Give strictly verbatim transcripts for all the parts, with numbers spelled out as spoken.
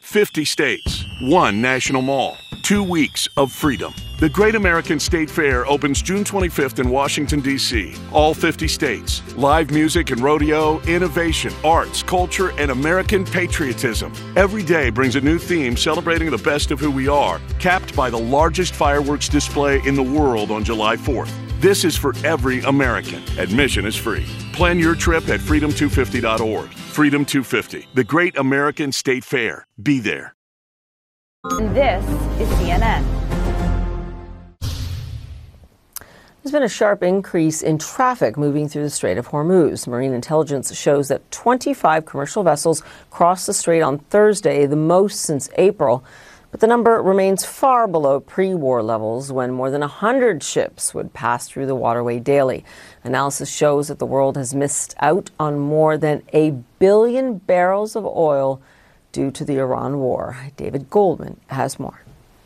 fifty states, one national mall, two weeks of freedom. The Great American State Fair opens June twenty-fifth in Washington, D C All fifty states. Live music and rodeo, innovation, arts, culture, and American patriotism. Every day brings a new theme celebrating the best of who we are, capped by the largest fireworks display in the world on July fourth. This is for every American. Admission is free. Plan your trip at freedom two fifty dot org. Freedom two fifty, the Great American State Fair. Be there. And this is C N N. There's been a sharp increase in traffic moving through the Strait of Hormuz. Marine intelligence shows that twenty-five commercial vessels crossed the strait on Thursday, the most since April. But the number remains far below pre-war levels when more than one hundred ships would pass through the waterway daily. Analysis shows that the world has missed out on more than a billion barrels of oil due to the Iran war. David Goldman has more.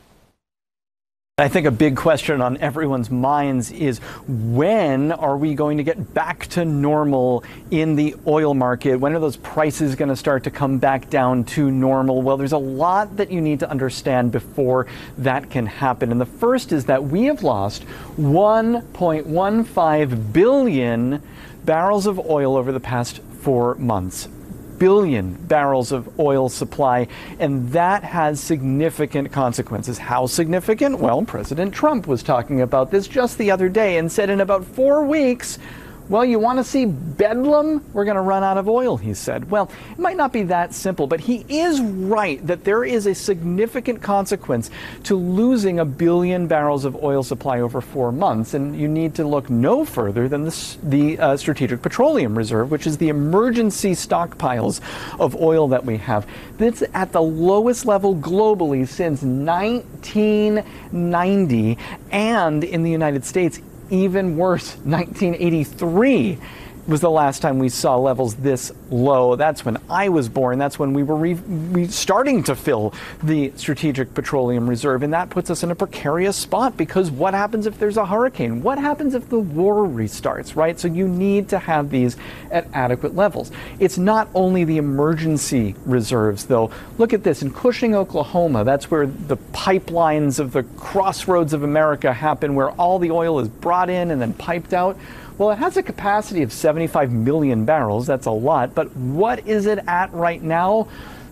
I think a big question on everyone's minds is, when are we going to get back to normal in the oil market? When are those prices going to start to come back down to normal? Well, there's a lot that you need to understand before that can happen. And the first is that we have lost one point one five billion barrels of oil over the past four months. Billion barrels of oil supply, and that has significant consequences. How significant? Well, President Trump was talking about this just the other day and said in about four weeks, well, you want to see bedlam? We're going to run out of oil, he said. Well, it might not be that simple, but he is right that there is a significant consequence to losing a billion barrels of oil supply over four months. And you need to look no further than the, the uh, Strategic Petroleum Reserve, which is the emergency stockpiles of oil that we have. That's at the lowest level globally since nineteen ninety, and in the United States, even worse, nineteen eighty-three was the last time we saw levels this low. That's when I was born. That's when we were re- re- starting to fill the Strategic Petroleum Reserve. And that puts us in a precarious spot, because what happens if there's a hurricane? What happens if the war restarts, right? So you need to have these at adequate levels. It's not only the emergency reserves, though. Look at this. In Cushing, Oklahoma, that's where the pipelines of the crossroads of America happen, where all the oil is brought in and then piped out. Well, it has a capacity of seventy-five million barrels. That's a lot. But what is it at right now?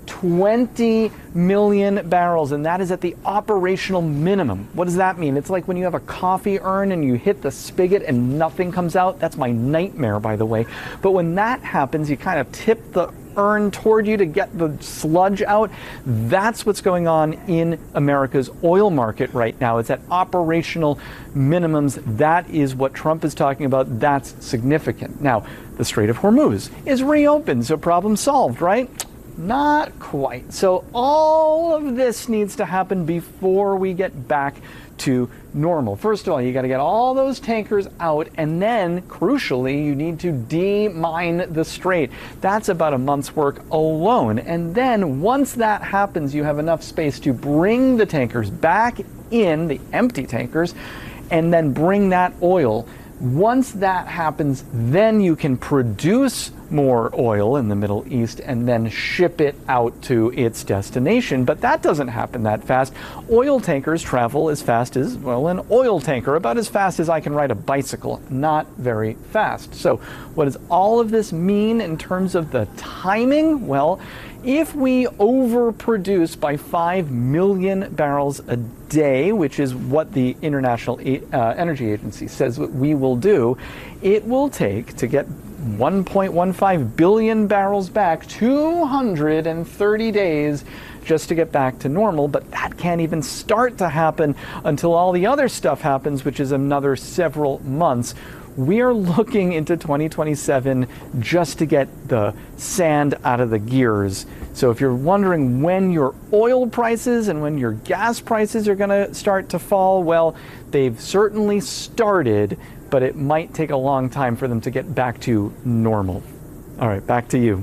twenty million barrels, and that is at the operational minimum. What does that mean? It's like when you have a coffee urn and you hit the spigot and nothing comes out. That's my nightmare, by the way. But when that happens, you kind of tip the urn toward you to get the sludge out. That's what's going on in America's oil market right now. It's at operational minimums. That is what Trump is talking about. That's significant. Now, the Strait of Hormuz is reopened, so problem solved, right? Not quite. So all of this needs to happen before we get back to normal. First of all, you got to get all those tankers out, and then, crucially, you need to demine the strait. That's about a month's work alone. And then, once that happens, you have enough space to bring the tankers back in, the empty tankers, and then bring that oil. Once that happens, then you can produce more oil in the Middle East and then ship it out to its destination. But that doesn't happen that fast. Oil tankers travel as fast as, well, an oil tanker, about as fast as I can ride a bicycle. Not very fast. So what does all of this mean in terms of the timing? Well, if we overproduce by five million barrels a day, which is what the International uh, Energy Agency says we will do, it will take, to get one point one five billion barrels back, two hundred thirty days just to get back to normal. But that can't even start to happen until all the other stuff happens, which is another several months. We are looking into twenty twenty-seven just to get the sand out of the gears. So if you're wondering when your oil prices and when your gas prices are going to start to fall, well, they've certainly started, but it might take a long time for them to get back to normal. All right, back to you.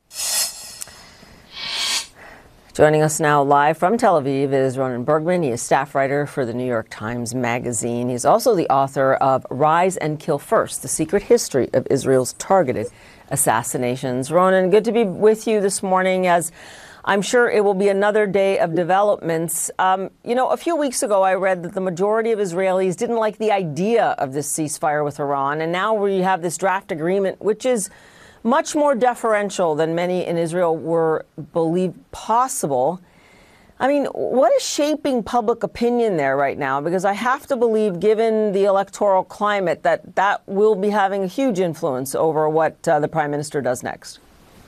Joining us now live from Tel Aviv is Ronen Bergman. He is staff writer for the New York Times Magazine. He's also the author of Rise and Kill First, The Secret History of Israel's Targeted Assassinations. Ronen, good to be with you this morning as I'm sure it will be another day of developments. Um, you know, a few weeks ago, I read that the majority of Israelis didn't like the idea of this ceasefire with Iran. And now we have this draft agreement, which is much more deferential than many in Israel were believed possible. I mean, what is shaping public opinion there right now? Because I have to believe, given the electoral climate, that that will be having a huge influence over what uh, the prime minister does next.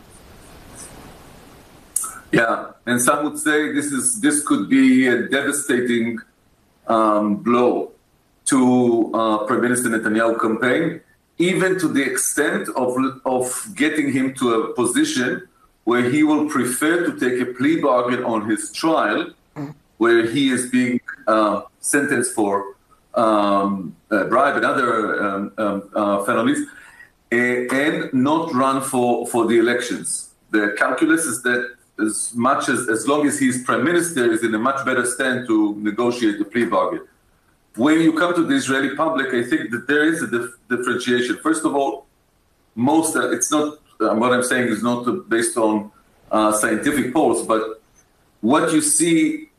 Yeah, and some would say this is this could be a devastating um, blow to uh, Prime Minister Netanyahu campaign, even to the extent of of getting him to a position where he will prefer to take a plea bargain on his trial, where he is being uh, sentenced for um, a bribe and other um, um, uh, felonies, and not run for, for the elections. The calculus is that as much as, as long as he's prime minister, is in a much better stand to negotiate the plea bargain. When you come to the Israeli public, I think that there is a dif- differentiation. First of all, most, uh, it's not, Uh, what I'm saying is not based on uh, scientific polls, but what you see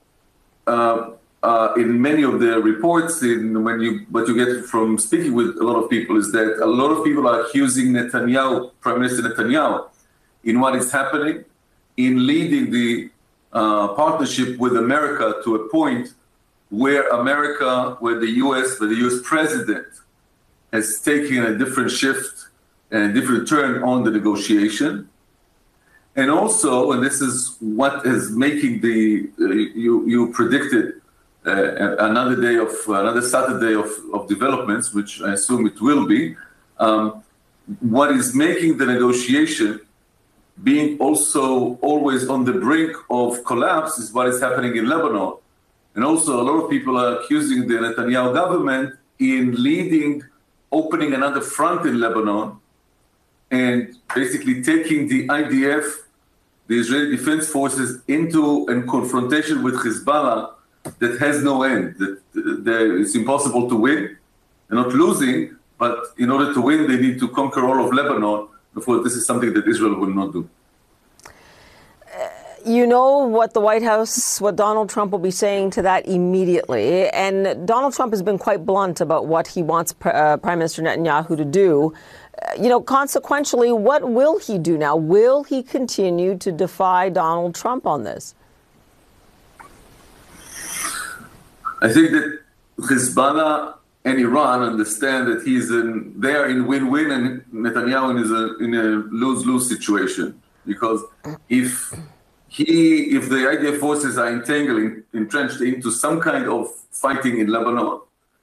uh, uh, in many of the reports, in when you what you get from speaking with a lot of people, is that a lot of people are accusing Netanyahu, Prime Minister Netanyahu, in what is happening, in leading the uh, partnership with America to a point where America, where the U S, where the U S president has taken a different shift and a different turn on the negotiation. And also, and this is what is making the, uh, you, you predicted uh, another day of, another Saturday of, of developments, which I assume it will be, um, what is making the negotiation being also always on the brink of collapse is what is happening in Lebanon. And also a lot of people are accusing the Netanyahu government in leading, opening another front in Lebanon, and basically taking the I D F, the Israeli Defense Forces, into a confrontation with Hezbollah that has no end, that uh, it's impossible to win. They're not losing, but in order to win, they need to conquer all of Lebanon. Before this is something that Israel will not do. You know what the White House, what Donald Trump will be saying to that immediately. And Donald Trump has been quite blunt about what he wants uh, Prime Minister Netanyahu to do. You know, consequentially, what will he do now? Will he continue to defy Donald Trump on this? I think that Hezbollah and Iran understand that he's in, they are in win-win and Netanyahu is a, in a lose-lose situation. Because if he, if the I D F forces are entangling, entrenched into some kind of fighting in Lebanon,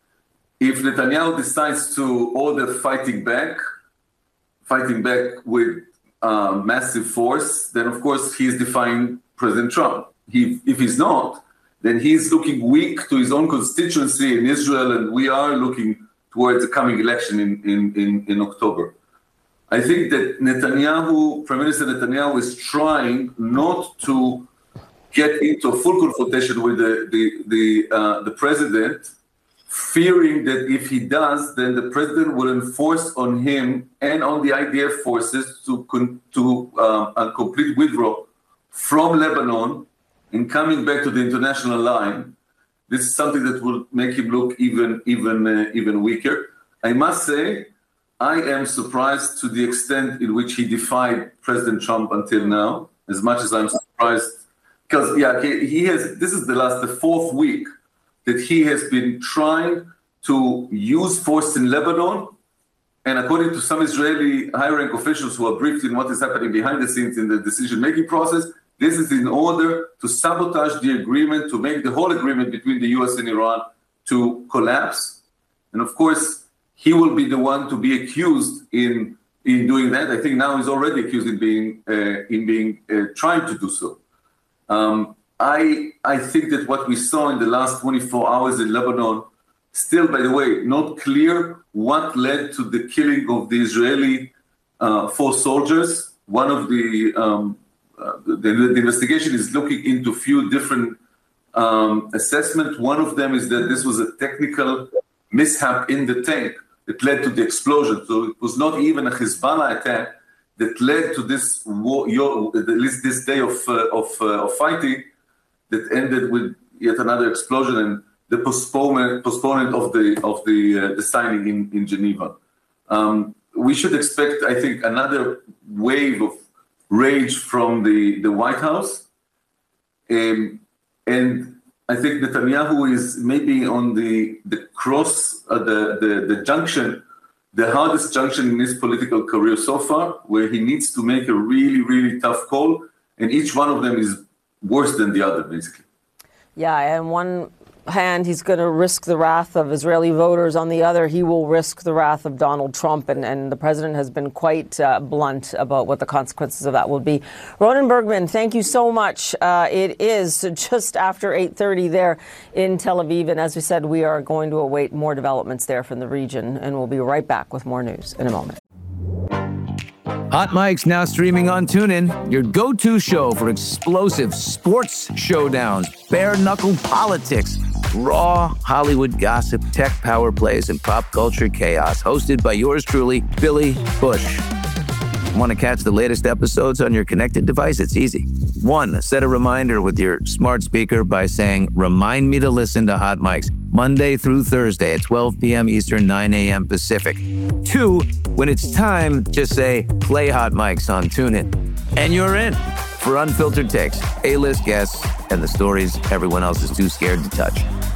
if Netanyahu decides to order fighting back, fighting back with uh, massive force, then of course he's defying President Trump. He, if he's not, then he's looking weak to his own constituency in Israel, and we are looking towards the coming election in, in, in, in October. I think that Netanyahu, Prime Minister Netanyahu, is trying not to get into a full confrontation with the, the, the, uh, the president, fearing that if he does, then the president will enforce on him and on the I D F forces to to um, a complete withdrawal from Lebanon and coming back to the international line. This is something that will make him look even even uh, even weaker. I must say, I am surprised to the extent in which he defied President Trump until now. As much as I'm surprised, because yeah, he, he has. This is the last, the fourth week that he has been trying to use force in Lebanon. And according to some Israeli high-rank officials who are briefed in what is happening behind the scenes in the decision-making process, this is in order to sabotage the agreement, to make the whole agreement between the U S and Iran to collapse. And of course, he will be the one to be accused in, in doing that. I think now he's already accused in being, uh, in being uh, trying to do so. Um, I I think that what we saw in the last twenty-four hours in Lebanon, still, by the way, not clear what led to the killing of the Israeli uh, four soldiers. One of the, um, uh, the, the investigation is looking into a few different um, assessments. One of them is that this was a technical mishap in the tank that led to the explosion. So it was not even a Hezbollah attack. that led to this war, your, at least this day of uh, of, uh, of fighting, that ended with yet another explosion and the postponement postponement of the of the uh, the signing in in Geneva. Um, we should expect, I think, another wave of rage from the the White House, um, and I think Netanyahu is maybe on the the cross, uh, the, the the junction, the hardest junction in his political career so far, where he needs to make a really, really tough call, and each one of them is worse than the other, basically. Yeah, and one hand, he's going to risk the wrath of Israeli voters. On the other, he will risk the wrath of Donald Trump. And, and the president has been quite uh, blunt about what the consequences of that will be. Ronen Bergman, thank you so much. Uh, it is just after eight thirty there in Tel Aviv. And as we said, we are going to await more developments there from the region. And we'll be right back with more news in a moment. Hot Mic's now streaming on TuneIn, your go-to show for explosive sports showdowns, bare-knuckle politics, raw Hollywood gossip, tech power plays, and pop culture chaos. Hosted by yours truly, Billy Bush. Want to catch the latest episodes on your connected device? It's easy. One, set a reminder with your smart speaker by saying, "Remind me to listen to Hot Mics Monday through Thursday at twelve p.m. Eastern, nine a.m. Pacific." Two, when it's time, just say, "Play Hot Mics on TuneIn." And you're in for unfiltered takes, A-list guests, and the stories everyone else is too scared to touch.